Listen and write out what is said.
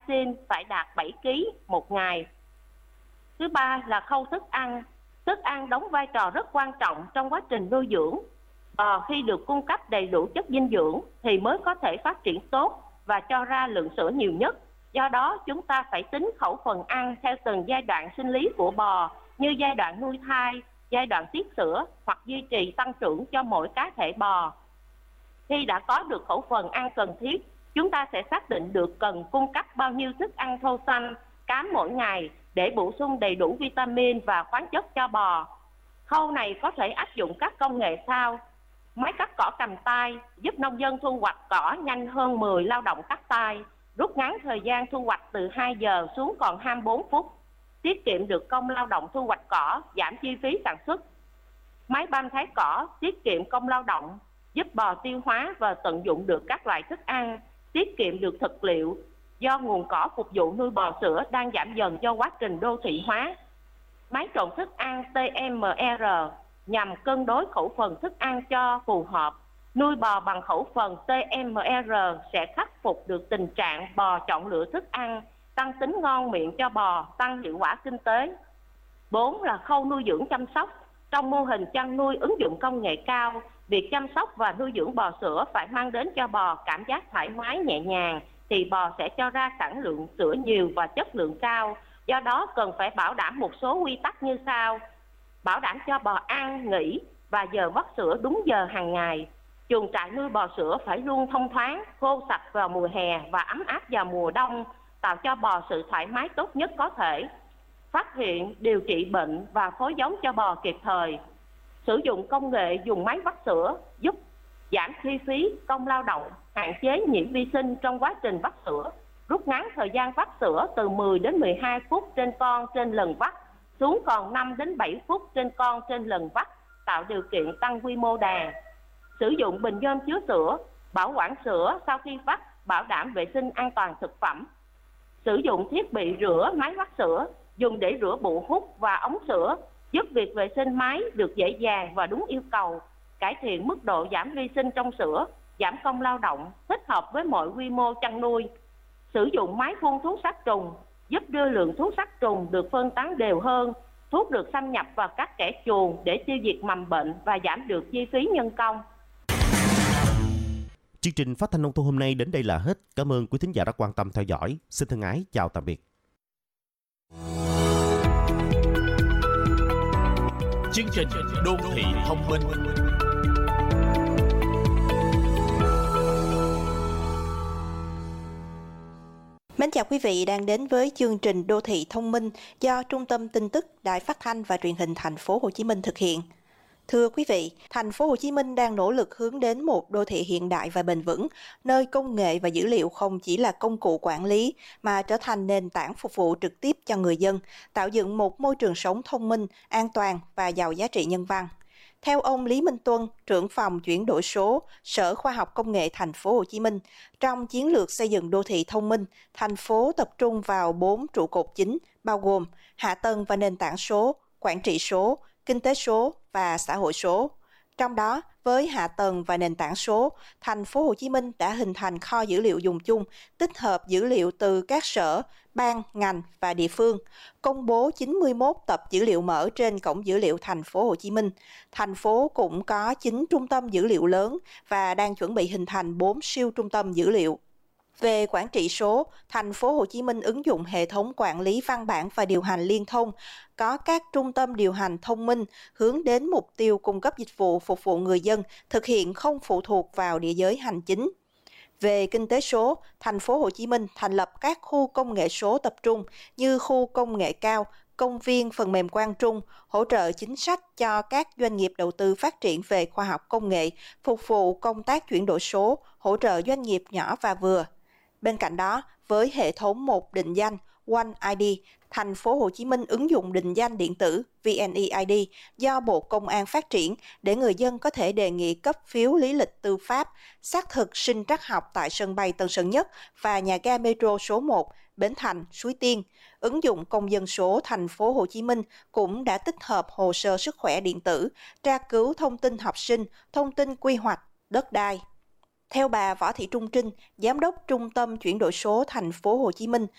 vaccine phải đạt 7 kg một ngày. Thứ ba là khâu thức ăn. Thức ăn đóng vai trò rất quan trọng trong quá trình nuôi dưỡng. Bò khi được cung cấp đầy đủ chất dinh dưỡng thì mới có thể phát triển tốt và cho ra lượng sữa nhiều nhất. Do đó chúng ta phải tính khẩu phần ăn theo từng giai đoạn sinh lý của bò, như giai đoạn nuôi thai, giai đoạn tiết sữa hoặc duy trì tăng trưởng cho mỗi cá thể bò. Khi đã có được khẩu phần ăn cần thiết, chúng ta sẽ xác định được cần cung cấp bao nhiêu thức ăn thô xanh, cám mỗi ngày để bổ sung đầy đủ vitamin và khoáng chất cho bò. Khâu này có thể áp dụng các công nghệ sau: máy cắt cỏ cầm tay giúp nông dân thu hoạch cỏ nhanh hơn 10 lao động cắt tay, rút ngắn thời gian thu hoạch từ 2 giờ xuống còn 24 phút, tiết kiệm được công lao động thu hoạch cỏ, giảm chi phí sản xuất. Máy băm thái cỏ tiết kiệm công lao động, giúp bò tiêu hóa và tận dụng được các loại thức ăn, tiết kiệm được thực liệu do nguồn cỏ phục vụ nuôi bò sữa đang giảm dần do quá trình đô thị hóa. Máy trộn thức ăn TMR nhằm cân đối khẩu phần thức ăn cho phù hợp. Nuôi bò bằng khẩu phần TMR sẽ khắc phục được tình trạng bò chọn lựa thức ăn, tăng tính ngon miệng cho bò, tăng hiệu quả kinh tế. 4 là khâu nuôi dưỡng chăm sóc. Trong mô hình chăn nuôi ứng dụng công nghệ cao, việc chăm sóc và nuôi dưỡng bò sữa phải mang đến cho bò cảm giác thoải mái nhẹ nhàng, thì bò sẽ cho ra sản lượng sữa nhiều và chất lượng cao. Do đó cần phải bảo đảm một số quy tắc như sau: bảo đảm cho bò ăn, nghỉ và giờ vắt sữa đúng giờ hàng ngày. Chuồng trại nuôi bò sữa phải luôn thông thoáng, khô sạch vào mùa hè và ấm áp vào mùa đông, tạo cho bò sự thoải mái tốt nhất có thể. Phát hiện, điều trị bệnh và phối giống cho bò kịp thời. Sử dụng công nghệ dùng máy vắt sữa giúp giảm chi phí, công lao động, hạn chế nhiễm vi sinh trong quá trình vắt sữa, rút ngắn thời gian vắt sữa từ 10 đến 12 phút trên con trên lần vắt xuống còn 5 đến 7 phút trên con trên lần vắt, tạo điều kiện tăng quy mô đàn. Sử dụng bình nhôm chứa sữa, bảo quản sữa sau khi vắt, bảo đảm vệ sinh an toàn thực phẩm. Sử dụng thiết bị rửa máy vắt sữa, dùng để rửa bụ hút và ống sữa, giúp việc vệ sinh máy được dễ dàng và đúng yêu cầu, cải thiện mức độ giảm vi sinh trong sữa, giảm công lao động, thích hợp với mọi quy mô chăn nuôi. Sử dụng máy phun thuốc sát trùng, giúp đưa lượng thuốc sát trùng được phân tán đều hơn, thuốc được xâm nhập vào các kẽ chuồng để tiêu diệt mầm bệnh và giảm được chi phí nhân công. Chương trình Phát thanh Nông thôn hôm nay đến đây là hết. Cảm ơn quý thính giả đã quan tâm theo dõi. Xin thân ái, chào tạm biệt. Chương trình Đô thị thông minh. Mến chào quý vị đang đến với chương trình Đô thị thông minh do Trung tâm Tin tức Đài Phát thanh và Truyền hình Thành phố Hồ Chí Minh thực hiện. Thưa quý vị, Thành phố Hồ Chí Minh đang nỗ lực hướng đến một đô thị hiện đại và bền vững, nơi công nghệ và dữ liệu không chỉ là công cụ quản lý mà trở thành nền tảng phục vụ trực tiếp cho người dân, tạo dựng một môi trường sống thông minh, an toàn và giàu giá trị nhân văn. Theo ông Lý Minh Tuân, trưởng phòng chuyển đổi số, Sở Khoa học Công nghệ Thành phố Hồ Chí Minh, trong chiến lược xây dựng đô thị thông minh, thành phố tập trung vào 4 trụ cột chính, bao gồm hạ tầng và nền tảng số, quản trị số, kinh tế số và xã hội số. Trong đó, với hạ tầng và nền tảng số, Thành phố Hồ Chí Minh đã hình thành kho dữ liệu dùng chung, tích hợp dữ liệu từ các sở, ban, ngành và địa phương, công bố 91 tập dữ liệu mở trên cổng dữ liệu Thành phố Hồ Chí Minh. Thành phố cũng có 9 trung tâm dữ liệu lớn và đang chuẩn bị hình thành 4 siêu trung tâm dữ liệu. Về quản trị số, Thành phố Hồ Chí Minh ứng dụng hệ thống quản lý văn bản và điều hành liên thông, có các trung tâm điều hành thông minh hướng đến mục tiêu cung cấp dịch vụ phục vụ người dân, thực hiện không phụ thuộc vào địa giới hành chính. Về kinh tế số, Thành phố Hồ Chí Minh thành lập các khu công nghệ số tập trung như khu công nghệ cao, công viên phần mềm Quang Trung, hỗ trợ chính sách cho các doanh nghiệp đầu tư phát triển về khoa học công nghệ, phục vụ công tác chuyển đổi số, hỗ trợ doanh nghiệp nhỏ và vừa. Bên cạnh đó, với hệ thống một định danh One ID, Thành phố Hồ Chí Minh ứng dụng định danh điện tử VNeID do Bộ Công an phát triển để người dân có thể đề nghị cấp phiếu lý lịch tư pháp, xác thực sinh trắc học tại sân bay Tân Sơn Nhất và nhà ga metro số 1, Bến Thành, Suối Tiên. Ứng dụng công dân số Thành phố Hồ Chí Minh cũng đã tích hợp hồ sơ sức khỏe điện tử, tra cứu thông tin học sinh, thông tin quy hoạch, đất đai. Theo bà Võ Thị Trung Trinh, Giám đốc Trung tâm Chuyển đổi số Thành phố Hồ Chí Minh,